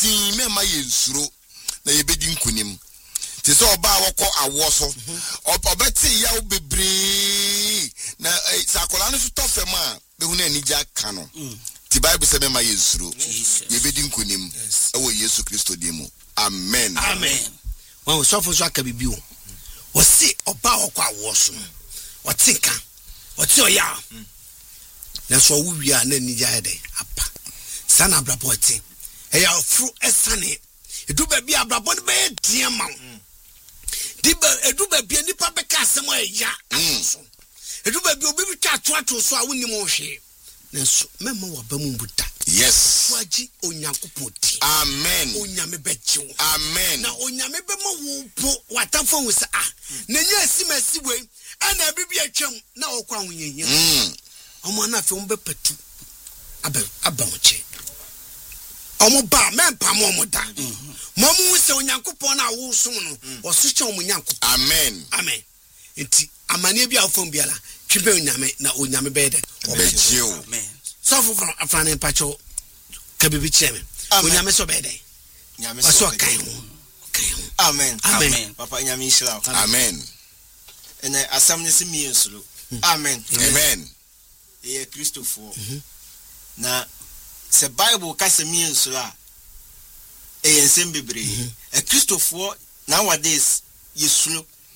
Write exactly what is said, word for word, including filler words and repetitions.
din mema yensuro na yebedi nkunim te so oba woko awo so obeti ya obebre na sakola no so tofem a behu na anija ka no ti Bible say mema yensuro yebedi nkunim ewo Yesu Kristo dim amen amen wan so fo so aka bibi o wo se oba woko awo so o tinka o ti oya na so wo wi a na anija ede apa sana abraboti eya fru esane edu ba bi abrabon be die ma diba edu ba bi nipa be ka asem eya so edu ba bi obi bi twa to so a woni mo hwe na so mema wa ba mu buta yes waji onyankopoti amen onyame bechiwo amen na onyame be ma wo po watafo hu se ah na nya asimasi we ana bibi atwam na okwa ahonyenya mm omo na fe mbe patu aba aba oche omo ba mempa mo mo da mo mu se onyankopon na wo som no osuche omo nyankopon amen amen enti amane bia afom biala twibe onyame na onyame bede bechiwo amen so for afrane pacho kabibi cheme onyame so bede nyame so so kan ho kan ho amen amen papa nyame ishira amen ene asam ne simi ensuro amen amen e Christopher na se Bible ka se mi ensuro a e ensem bebre e Christopher nowadays yesuro